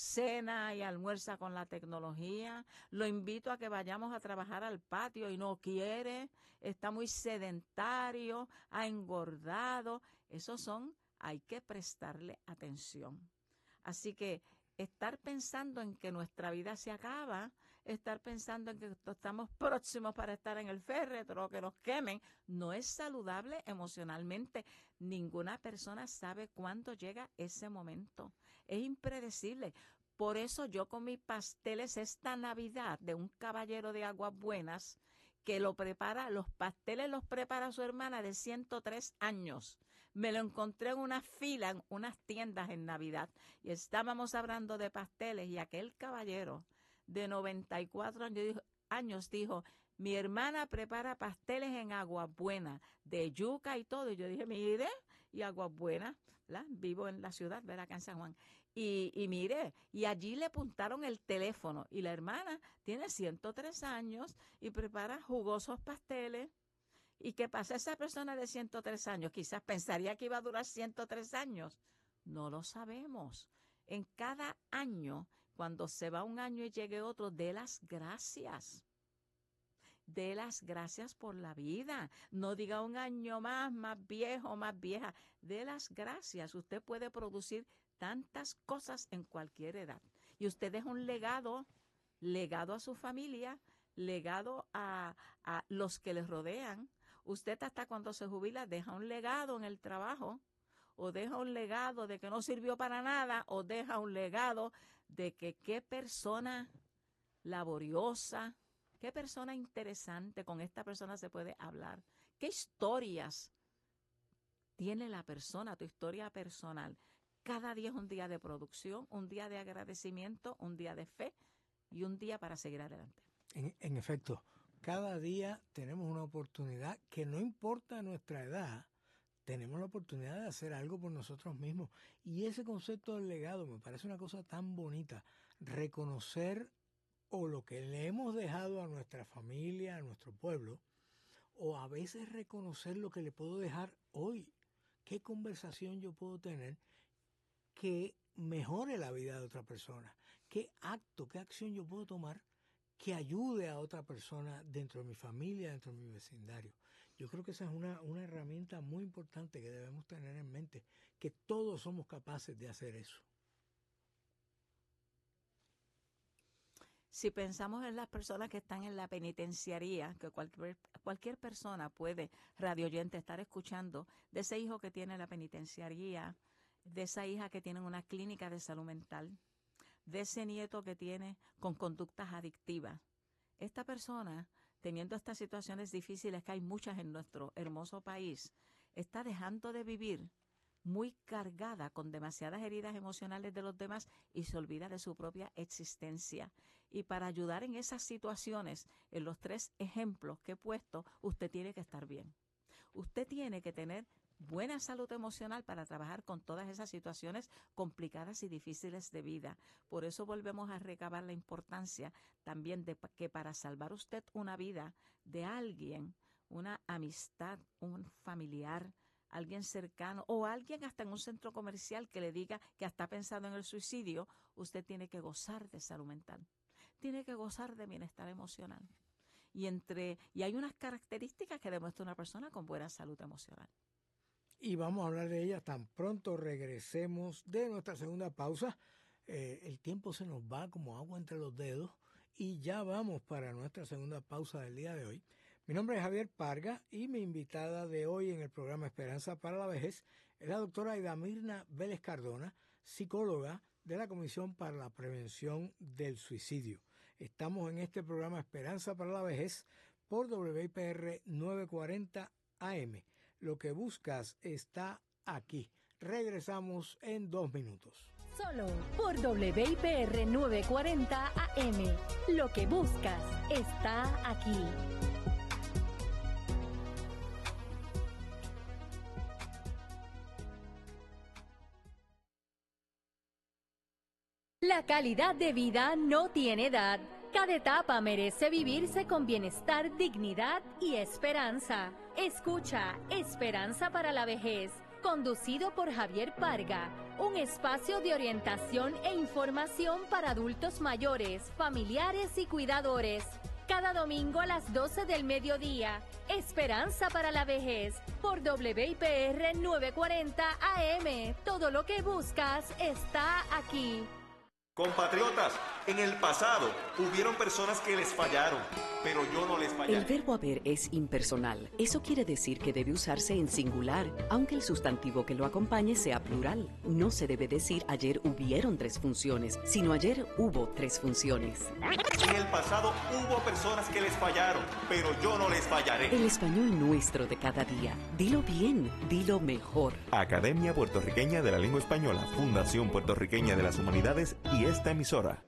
cena y almuerza con la tecnología, lo invito a que vayamos a trabajar al patio y no quiere, está muy sedentario, ha engordado. Esos son, hay que prestarle atención. Así que estar pensando en que nuestra vida se acaba, estar pensando en que estamos próximos para estar en el féretro, que nos quemen, no es saludable emocionalmente. Ninguna persona sabe cuándo llega ese momento. Es impredecible. Por eso yo con mis pasteles esta Navidad de un caballero de aguas buenas que lo prepara, los pasteles los prepara su hermana de ciento tres años. Me lo encontré en una fila, en unas tiendas en Navidad, y estábamos hablando de pasteles, y aquel caballero de noventa y cuatro años dijo, años dijo, mi hermana prepara pasteles en Aguabuena, de yuca y todo. Y yo dije, mire, y Aguabuena, ¿verdad? Vivo en la ciudad, ¿verdad? Acá en San Juan. Y, y mire, y allí le apuntaron el teléfono, y la hermana tiene ciento tres años y prepara jugosos pasteles. ¿Y qué pasa? Esa persona de ciento tres años quizás pensaría que iba a durar ciento tres años. No lo sabemos. En cada año, cuando se va un año y llegue otro, dé las gracias. Dé las gracias por la vida. No diga un año más, más viejo, más vieja. Dé las gracias. Usted puede producir tantas cosas en cualquier edad. Y usted deja un legado, legado a su familia, legado a, a los que les rodean. Usted hasta cuando se jubila deja un legado en el trabajo, o deja un legado de que no sirvió para nada, o deja un legado de que qué persona laboriosa, qué persona interesante, con esta persona se puede hablar, qué historias tiene la persona, tu historia personal, Cada día es un día de producción, un día de agradecimiento, un día de fe y un día para seguir adelante. En, en efecto, cada día tenemos una oportunidad que no importa nuestra edad, tenemos la oportunidad de hacer algo por nosotros mismos. Y ese concepto del legado me parece una cosa tan bonita, reconocer o lo que le hemos dejado a nuestra familia, a nuestro pueblo, o a veces reconocer lo que le puedo dejar hoy. ¿Qué conversación yo puedo tener que mejore la vida de otra persona? ¿Qué acto, qué acción yo puedo tomar que ayude a otra persona dentro de mi familia, dentro de mi vecindario? Yo creo que esa es una, una herramienta muy importante que debemos tener en mente, que todos somos capaces de hacer eso. Si pensamos en las personas que están en la penitenciaría, que cualquier, cualquier persona puede, radio oyente, estar escuchando, de ese hijo que tiene la penitenciaría, de esa hija que tiene una clínica de salud mental, de ese nieto que tiene con conductas adictivas. Esta persona, teniendo estas situaciones difíciles, que hay muchas en nuestro hermoso país, está dejando de vivir muy cargada con demasiadas heridas emocionales de los demás y se olvida de su propia existencia. Y para ayudar en esas situaciones, en los tres ejemplos que he puesto, usted tiene que estar bien. Usted tiene que tener buena salud emocional para trabajar con todas esas situaciones complicadas y difíciles de vida. Por eso volvemos a recabar la importancia también de que para salvar usted una vida de alguien, una amistad, un familiar, alguien cercano o alguien hasta en un centro comercial que le diga que está pensando en el suicidio, usted tiene que gozar de salud mental, tiene que gozar de bienestar emocional. Y, entre, y hay unas características que demuestra una persona con buena salud emocional. Y vamos a hablar de ellas tan pronto regresemos de nuestra segunda pausa. Eh, el tiempo se nos va como agua entre los dedos y ya vamos para nuestra segunda pausa del día de hoy. Mi nombre es Javier Parga y mi invitada de hoy en el programa Esperanza para la Vejez es la doctora Idamirna Vélez Cardona, psicóloga de la Comisión para la Prevención del Suicidio. Estamos en este programa Esperanza para la Vejez por W I P R novecientos cuarenta A M. Lo que buscas está aquí. Regresamos en dos minutos. Solo por W I P R novecientos cuarenta A M. Lo que buscas está aquí. La calidad de vida no tiene edad. Cada etapa merece vivirse con bienestar, dignidad y esperanza. Escucha Esperanza para la Vejez, conducido por Javier Parga, un espacio de orientación e información para adultos mayores, familiares y cuidadores. Cada domingo a las doce del mediodía, Esperanza para la Vejez, por W I P R novecientos cuarenta A M. Todo lo que buscas está aquí. Compatriotas, en el pasado hubieron personas que les fallaron, pero yo no les fallé. El verbo haber es impersonal. Eso quiere decir que debe usarse en singular, aunque el sustantivo que lo acompañe sea plural. No se debe decir ayer hubieron tres funciones, sino ayer hubo tres funciones. En el pasado hubo personas que les fallaron, pero yo no les fallaré. El español nuestro de cada día. Dilo bien, dilo mejor. Academia Puertorriqueña de la Lengua Española, Fundación Puertorriqueña de las Humanidades y esta emisora.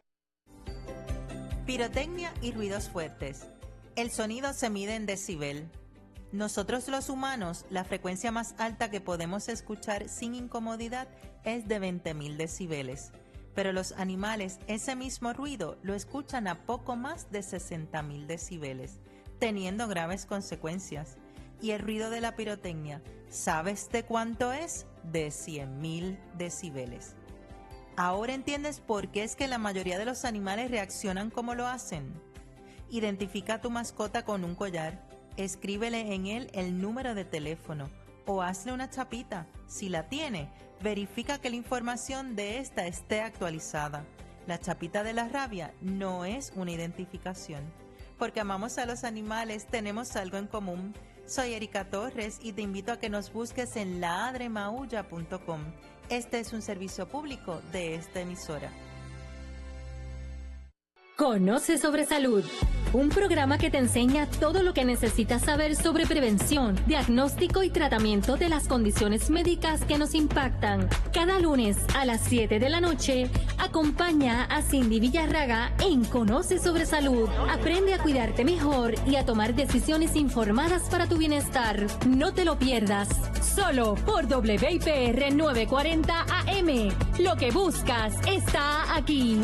Pirotecnia y ruidos fuertes. El sonido se mide en decibel. Nosotros los humanos, la frecuencia más alta que podemos escuchar sin incomodidad es de veinte mil decibeles. Pero los animales ese mismo ruido lo escuchan a poco más de sesenta mil decibeles, teniendo graves consecuencias. Y el ruido de la pirotecnia, ¿sabes de cuánto es? De cien mil decibeles. Ahora entiendes por qué es que la mayoría de los animales reaccionan como lo hacen. Identifica a tu mascota con un collar, escríbele en él el número de teléfono o hazle una chapita. Si la tiene, verifica que la información de esta esté actualizada. La chapita de la rabia no es una identificación. Porque amamos a los animales, tenemos algo en común. Soy Erika Torres y te invito a que nos busques en ladremaulla punto com. Este es un servicio público de esta emisora. Conoce sobre salud, un programa que te enseña todo lo que necesitas saber sobre prevención, diagnóstico y tratamiento de las condiciones médicas que nos impactan. Cada lunes a las siete de la noche, acompaña a Cindy Villarraga en Conoce sobre salud. Aprende a cuidarte mejor y a tomar decisiones informadas para tu bienestar. No te lo pierdas, solo por W I P R novecientos cuarenta A M. Lo que buscas está aquí.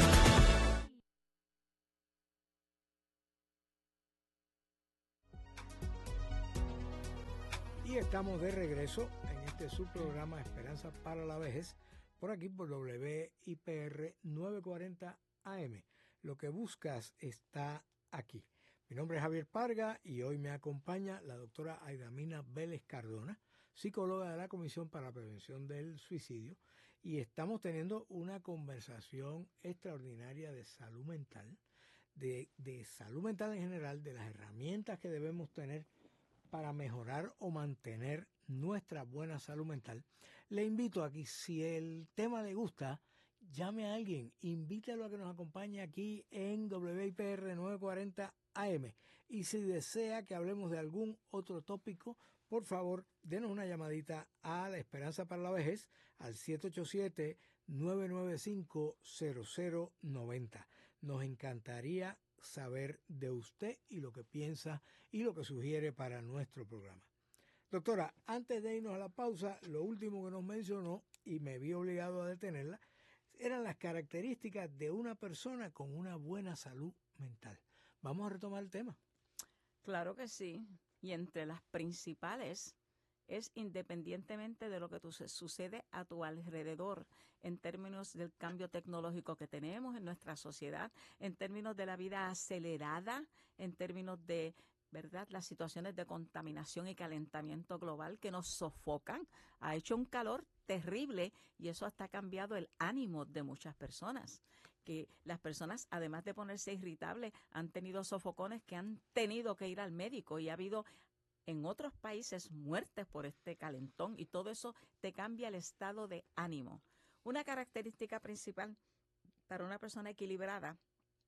Y estamos de regreso en este subprograma Esperanza para la Vejez, por aquí por W I P R novecientos cuarenta A M. Lo que buscas está aquí. Mi nombre es Javier Parga y hoy me acompaña la doctora Aidamina Vélez Cardona, psicóloga de la Comisión para la Prevención del Suicidio, y estamos teniendo una conversación extraordinaria de salud mental, de, de salud mental en general, de las herramientas que debemos tener para mejorar o mantener nuestra buena salud mental. Le invito aquí, si el tema le gusta, llame a alguien, invítelo a que nos acompañe aquí en W I P R novecientos cuarenta A M. Y si desea que hablemos de algún otro tópico, por favor, denos una llamadita a La Esperanza para la Vejez al siete ocho siete, nueve nueve cinco, cero cero nueve cero. Nos encantaría saber de usted y lo que piensa y lo que sugiere para nuestro programa. Doctora, antes de irnos a la pausa, lo último que nos mencionó, y me vi obligado a detenerla, eran las características de una persona con una buena salud mental. Vamos a retomar el tema. Claro que sí, y entre las principales es independientemente de lo que tu, sucede a tu alrededor, en términos del cambio tecnológico que tenemos en nuestra sociedad, en términos de la vida acelerada, en términos de, ¿verdad?, las situaciones de contaminación y calentamiento global que nos sofocan. Ha hecho un calor terrible y eso hasta ha cambiado el ánimo de muchas personas. Que las personas, además de ponerse irritables, han tenido sofocones que han tenido que ir al médico, y ha habido en otros países muertes por este calentón, y todo eso te cambia el estado de ánimo. Una característica principal para una persona equilibrada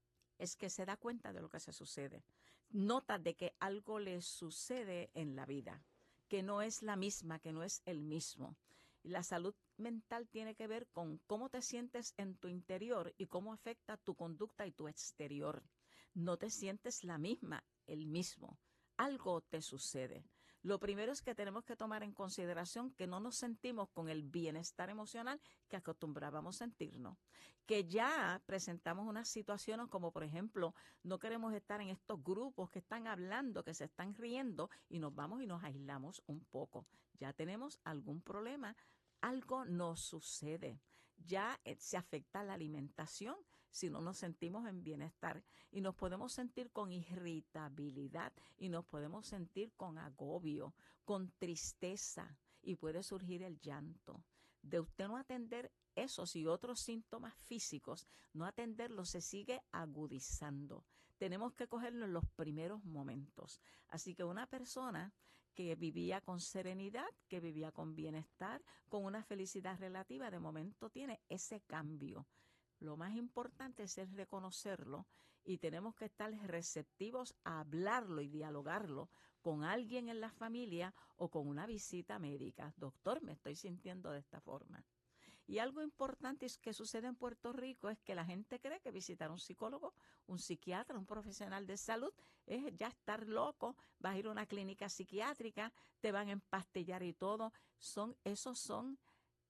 es que se da cuenta de lo que se sucede. Nota de que algo le sucede en la vida, que no es la misma, que no es el mismo. La salud mental tiene que ver con cómo te sientes en tu interior y cómo afecta tu conducta y tu exterior. No te sientes la misma, el mismo. Algo te sucede. Lo primero es que tenemos que tomar en consideración que no nos sentimos con el bienestar emocional que acostumbrábamos sentirnos. Que ya presentamos unas situaciones como, por ejemplo, no queremos estar en estos grupos que están hablando, que se están riendo, y nos vamos y nos aislamos un poco. Ya tenemos algún problema, algo nos sucede. Ya eh, se afecta la alimentación si no nos sentimos en bienestar, y nos podemos sentir con irritabilidad, y nos podemos sentir con agobio, con tristeza, y puede surgir el llanto. De usted no atender esos y otros síntomas físicos, no atenderlos, se sigue agudizando. Tenemos que cogerlo en los primeros momentos. Así que una persona que vivía con serenidad, que vivía con bienestar, con una felicidad relativa, de momento tiene ese cambio. Lo más importante es el reconocerlo, y tenemos que estar receptivos a hablarlo y dialogarlo con alguien en la familia o con una visita médica. Doctor, me estoy sintiendo de esta forma. Y algo importante es que sucede en Puerto Rico es que la gente cree que visitar a un psicólogo, un psiquiatra, un profesional de salud es ya estar loco. Vas a ir a una clínica psiquiátrica, te van a empastillar y todo. Son, esos son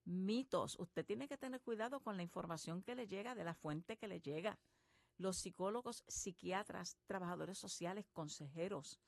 mitos. Usted tiene que tener cuidado con la información que le llega, de la fuente que le llega. Los psicólogos, psiquiatras, trabajadores sociales, consejeros,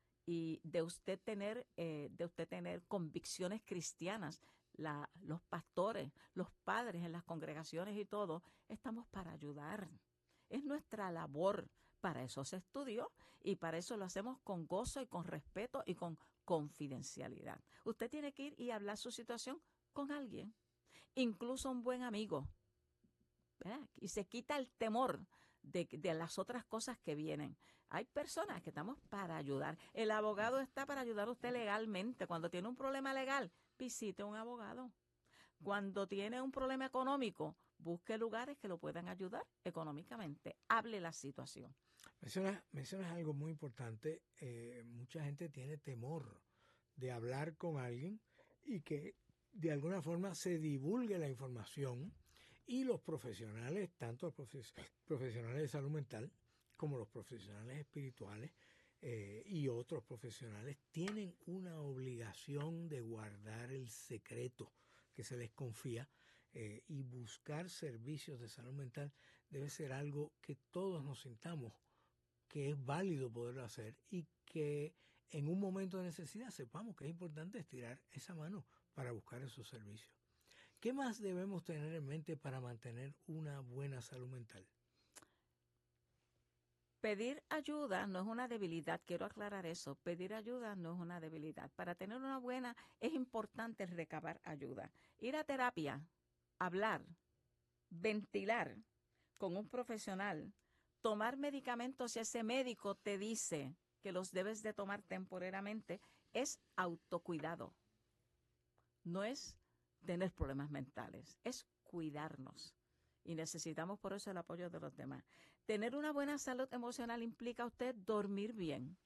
y de usted tener, eh, de usted tener convicciones cristianas, la, los pastores, los padres en las congregaciones y todo, estamos para ayudar. Es nuestra labor. Para eso se estudió y para eso lo hacemos con gozo y con respeto y con confidencialidad. Usted tiene que ir y hablar su situación con alguien, incluso un buen amigo, ¿verdad? Y se quita el temor de, de las otras cosas que vienen. Hay personas que estamos para ayudar. El abogado está para ayudar a usted legalmente. Cuando tiene un problema legal, visite a un abogado. Cuando tiene un problema económico, busque lugares que lo puedan ayudar económicamente, hable la situación. Mencionas, mencionas algo muy importante. Eh, mucha gente tiene temor de hablar con alguien y que de alguna forma se divulgue la información, y los profesionales, tanto los profes- profesionales de salud mental como los profesionales espirituales eh, y otros profesionales, tienen una obligación de guardar el secreto que se les confía, eh, y buscar servicios de salud mental debe ser algo que todos nos sintamos que es válido poderlo hacer, y que en un momento de necesidad sepamos que es importante estirar esa mano para buscar esos servicios. ¿Qué más debemos tener en mente para mantener una buena salud mental? Pedir ayuda no es una debilidad, quiero aclarar eso. Pedir ayuda no es una debilidad. Para tener una buena es importante recabar ayuda. Ir a terapia, hablar, ventilar con un profesional, tomar medicamentos si ese médico te dice que los debes de tomar temporariamente, es autocuidado. No es tener problemas mentales, es cuidarnos. Y necesitamos por eso el apoyo de los demás. Tener una buena salud emocional implica usted dormir bien.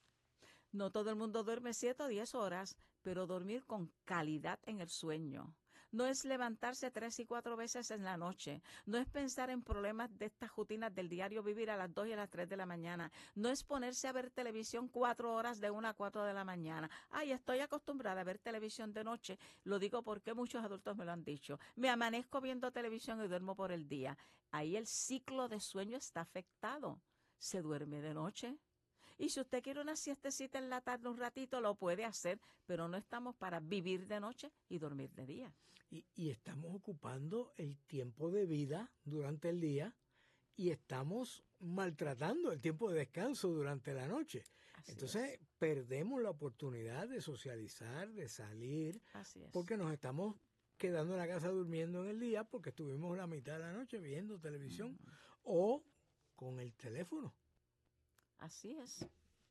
No todo el mundo duerme siete o diez horas, pero dormir con calidad en el sueño. No es levantarse tres y cuatro veces en la noche. No es pensar en problemas de estas rutinas del diario vivir a las dos y a las tres de la mañana. No es ponerse a ver televisión cuatro horas de una a cuatro de la mañana. Ay, estoy acostumbrada a ver televisión de noche. Lo digo porque muchos adultos me lo han dicho. Me amanezco viendo televisión y duermo por el día. Ahí el ciclo de sueño está afectado. Se duerme de noche. Y si usted quiere una siestecita en la tarde un ratito, lo puede hacer, pero no estamos para vivir de noche y dormir de día. Y, y estamos ocupando el tiempo de vida durante el día y estamos maltratando el tiempo de descanso durante la noche. Así Entonces es. Perdemos la oportunidad de socializar, de salir, Así es. porque nos estamos quedando en la casa durmiendo en el día porque estuvimos la mitad de la noche viendo televisión mm. o con el teléfono. Así es.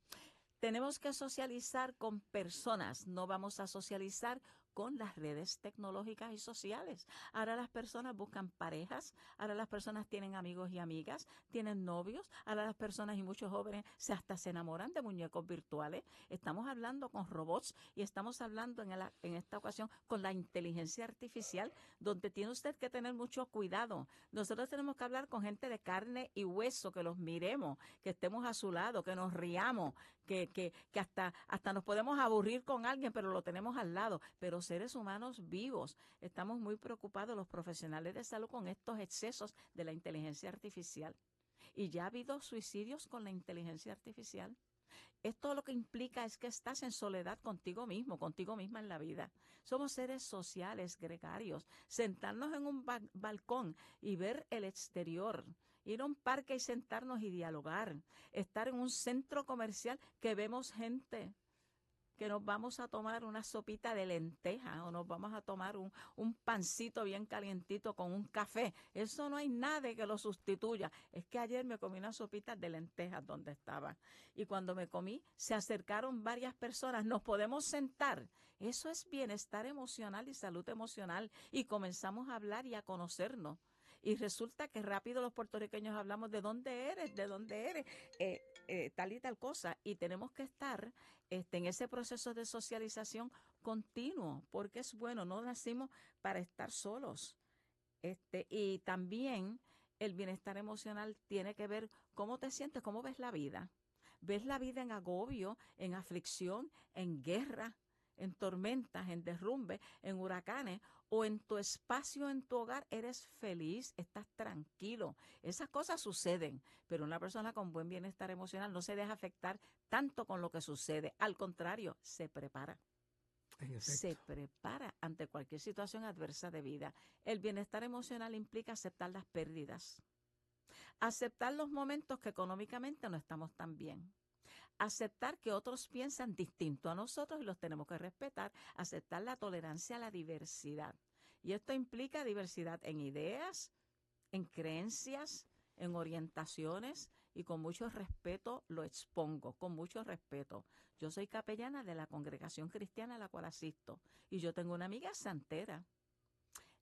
Tenemos que socializar con personas, no vamos a socializar con las redes tecnológicas y sociales. Ahora las personas buscan parejas, ahora las personas tienen amigos y amigas, tienen novios, ahora las personas y muchos jóvenes se hasta se enamoran de muñecos virtuales. Estamos hablando con robots y estamos hablando en, el, en esta ocasión con la inteligencia artificial, donde tiene usted que tener mucho cuidado. Nosotros tenemos que hablar con gente de carne y hueso, que los miremos, que estemos a su lado, que nos riamos, que, que, que hasta, hasta nos podemos aburrir con alguien, pero lo tenemos al lado. Pero seres humanos vivos. Estamos muy preocupados los profesionales de salud con estos excesos de la inteligencia artificial. Y ya ha habido suicidios con la inteligencia artificial. Esto lo que implica es que estás en soledad contigo mismo, contigo misma en la vida. Somos seres sociales, gregarios. Sentarnos en un ba- balcón y ver el exterior, ir a un parque y sentarnos y dialogar, estar en un centro comercial que vemos gente, que nos vamos a tomar una sopita de lenteja o nos vamos a tomar un, un pancito bien calientito con un café. Eso no hay nada que lo sustituya. Es que ayer me comí una sopita de lentejas donde estaba. Y cuando me comí, se acercaron varias personas. Nos podemos sentar. Eso es bienestar emocional y salud emocional. Y comenzamos a hablar y a conocernos. Y resulta que rápido los puertorriqueños hablamos de dónde eres, de dónde eres, eh, eh, tal y tal cosa. Y tenemos que estar este, en ese proceso de socialización continuo, porque es bueno, no nacimos para estar solos. Este, y también el bienestar emocional tiene que ver cómo te sientes, cómo ves la vida. ¿Ves la vida en agobio, en aflicción, en guerra, en tormentas, en derrumbes, en huracanes, o en tu espacio, en tu hogar, eres feliz, estás tranquilo? Esas cosas suceden, pero una persona con buen bienestar emocional no se deja afectar tanto con lo que sucede. Al contrario, se prepara. Se prepara ante cualquier situación adversa de vida. El bienestar emocional implica aceptar las pérdidas, aceptar los momentos que económicamente no estamos tan bien, aceptar que otros piensan distinto a nosotros y los tenemos que respetar, aceptar la tolerancia a la diversidad. Y esto implica diversidad en ideas, en creencias, en orientaciones, y con mucho respeto lo expongo, con mucho respeto. Yo soy capellana de la congregación cristiana a la cual asisto y yo tengo una amiga santera.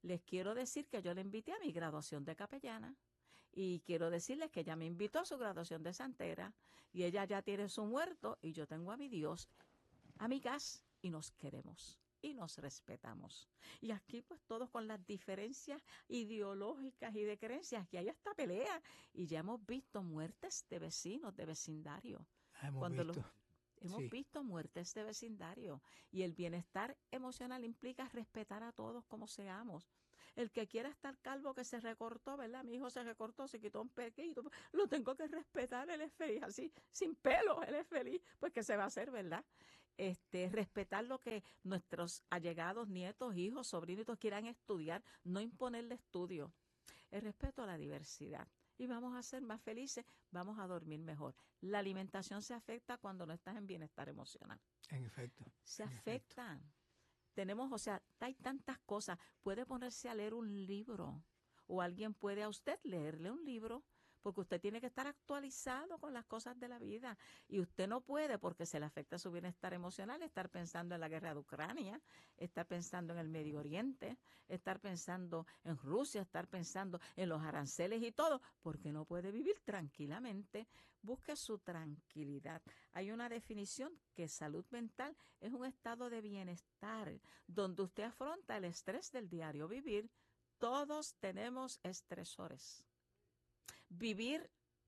Les quiero decir que yo le invité a mi graduación de capellana. Y quiero decirles que ella me invitó a su graduación de santera. Y ella ya tiene su muerto y yo tengo a mi Dios, amigas, y nos queremos y nos respetamos. Y aquí pues todos con las diferencias ideológicas y de creencias, que hay hasta pelea. Y ya hemos visto muertes de vecinos, de vecindario. Hemos Cuando visto. Los, hemos Sí. visto muertes de vecindario. Y el bienestar emocional implica respetar a todos como seamos. El que quiera estar calvo, que se recortó, ¿verdad? Mi hijo se recortó, se quitó un pequito, lo tengo que respetar, él es feliz, así, sin pelo, él es feliz, pues ¿qué se va a hacer, verdad? Este, respetar lo que nuestros allegados, nietos, hijos, sobrinitos quieran estudiar, no imponerle estudio. El respeto a la diversidad. Y vamos a ser más felices, vamos a dormir mejor. La alimentación se afecta cuando no estás en bienestar emocional. En efecto. Se en afecta. efecto. Tenemos, o sea, hay tantas cosas. Puede ponerse a leer un libro o alguien puede a usted leerle un libro porque usted tiene que estar actualizado con las cosas de la vida y usted no puede porque se le afecta su bienestar emocional estar pensando en la guerra de Ucrania, estar pensando en el Medio Oriente, estar pensando en Rusia, estar pensando en los aranceles y todo, porque no puede vivir tranquilamente. Busque su tranquilidad. Hay una definición que salud mental es un estado de bienestar donde usted afronta el estrés del diario vivir. Todos tenemos estresores. Vivir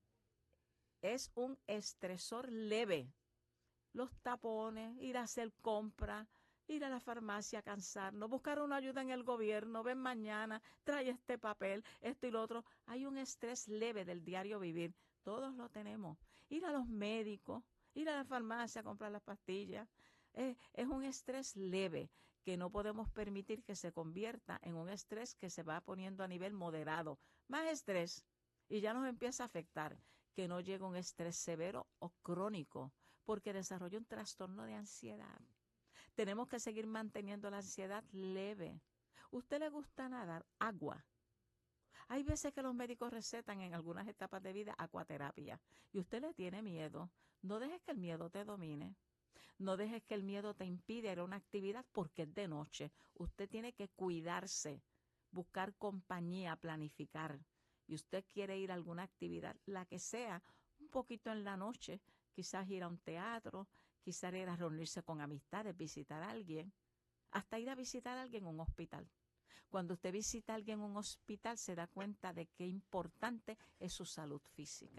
es un estresor leve. Los tapones, ir a hacer compras, ir a la farmacia a cansarnos, buscar una ayuda en el gobierno, ven mañana, trae este papel, esto y lo otro. Hay un estrés leve del diario vivir. Todos lo tenemos. Ir a los médicos, ir a la farmacia a comprar las pastillas. Eh, es un estrés leve que no podemos permitir que se convierta en un estrés que se va poniendo a nivel moderado. Más estrés y ya nos empieza a afectar, que no llegue un estrés severo o crónico, porque desarrolla un trastorno de ansiedad. Tenemos que seguir manteniendo la ansiedad leve. ¿Usted le gusta nadar? Agua. Hay veces que los médicos recetan en algunas etapas de vida acuaterapia y usted le tiene miedo. No dejes que el miedo te domine. No dejes que el miedo te impida ir a una actividad porque es de noche. Usted tiene que cuidarse, buscar compañía, planificar. Y usted quiere ir a alguna actividad, la que sea, un poquito en la noche, quizás ir a un teatro, quizás ir a reunirse con amistades, visitar a alguien, hasta ir a visitar a alguien en un hospital. Cuando usted visita a alguien en un hospital se da cuenta de qué importante es su salud física.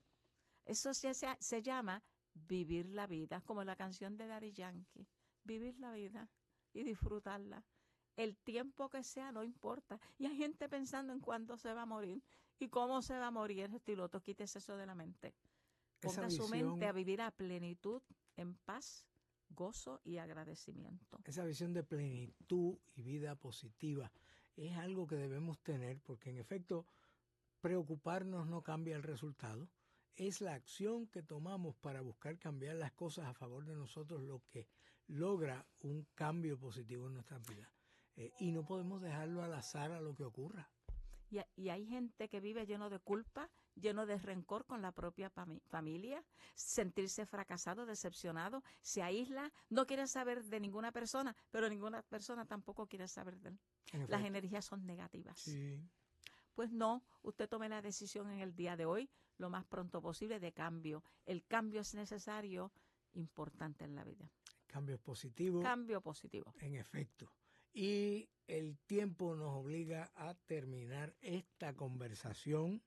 Eso se, se, se llama vivir la vida, como la canción de Daddy Yankee, vivir la vida y disfrutarla. El tiempo que sea, no importa. Y hay gente pensando en cuándo se va a morir y cómo se va a morir. Este y lo otro, quítese eso de la mente. Ponga visión, su mente a vivir a plenitud, en paz, gozo y agradecimiento. Esa visión de plenitud y vida positiva es algo que debemos tener porque, en efecto, preocuparnos no cambia el resultado. Es la acción que tomamos para buscar cambiar las cosas a favor de nosotros lo que logra un cambio positivo en nuestras vidas. Eh, y no podemos dejarlo al azar a lo que ocurra. Y, y hay gente que vive lleno de culpa, lleno de rencor con la propia fami- familia, sentirse fracasado, decepcionado, se aísla, no quiere saber de ninguna persona, pero ninguna persona tampoco quiere saber de él. En Las energías son negativas. Sí. Pues no, usted tome la decisión en el día de hoy, lo más pronto posible, de cambio. El cambio es necesario, importante en la vida. Cambio es positivo. Cambio positivo. En efecto. Y el tiempo nos obliga a terminar esta conversación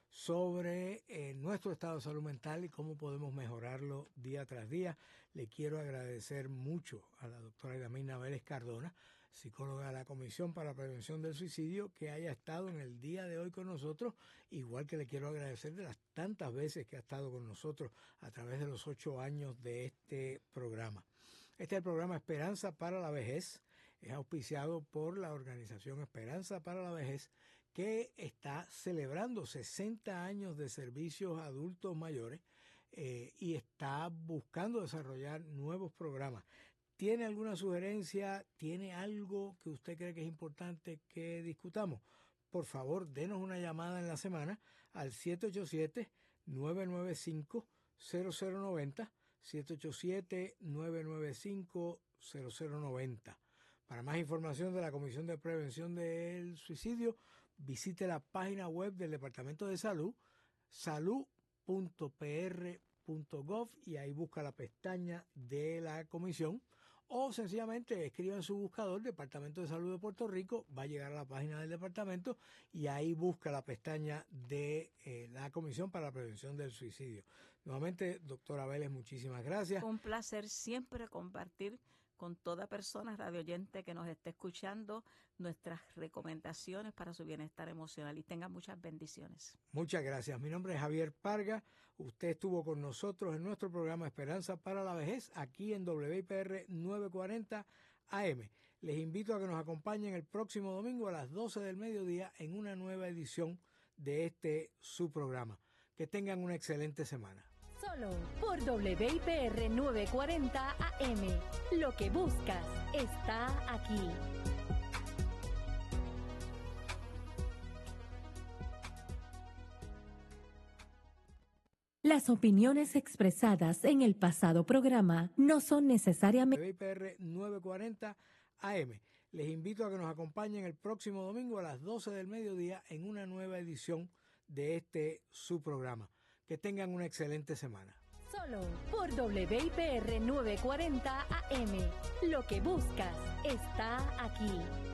sobre eh, nuestro estado de salud mental y cómo podemos mejorarlo día tras día. Le quiero agradecer mucho a la doctora Idamina Vélez Cardona, psicóloga de la Comisión para la Prevención del Suicidio, que haya estado en el día de hoy con nosotros, igual que le quiero agradecer de las tantas veces que ha estado con nosotros a través de los ocho años de este programa. Este es el programa Esperanza para la Vejez. Es auspiciado por la organización Esperanza para la Vejez, que está celebrando sesenta años de servicios a adultos mayores eh, y está buscando desarrollar nuevos programas. ¿Tiene alguna sugerencia? ¿Tiene algo que usted cree que es importante que discutamos? Por favor, denos una llamada en la semana al siete ocho siete, nueve nueve cinco, cero cero nueve cero, siete ocho siete, nueve nueve cinco, cero cero nueve cero, Para más información de la Comisión de Prevención del Suicidio, visite la página web del Departamento de Salud, salud punto p r punto gov, y ahí busca la pestaña de la comisión, o sencillamente escriba en su buscador Departamento de Salud de Puerto Rico, va a llegar a la página del departamento y ahí busca la pestaña de eh, la Comisión para la Prevención del Suicidio. Nuevamente, doctora Vélez, muchísimas gracias. Un placer siempre compartir con toda persona radioyente que nos esté escuchando nuestras recomendaciones para su bienestar emocional, y tengan muchas bendiciones. Muchas gracias. Mi nombre es Javier Parga. Usted estuvo con nosotros en nuestro programa Esperanza para la Vejez, aquí en W I P R novecientos cuarenta A M. Les invito a que nos acompañen el próximo domingo a las doce del mediodía en una nueva edición de este su programa. Que tengan una excelente semana. Solo por W I P R novecientos cuarenta A M. Lo que buscas está aquí. Las opiniones expresadas en el pasado programa no son necesariamente... W I P R novecientos cuarenta A M. Les invito a que nos acompañen el próximo domingo a las doce del mediodía en una nueva edición de este su programa. Que tengan una excelente semana. Solo por W I P R novecientos cuarenta A M. Lo que buscas está aquí.